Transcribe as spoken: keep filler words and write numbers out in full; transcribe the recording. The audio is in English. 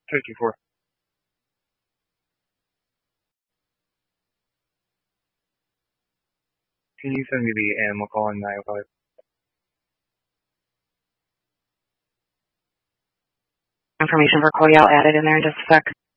fifty-four. Can you send me the animal call on nine oh five? Information for Cody, I'll add it in there in just a sec.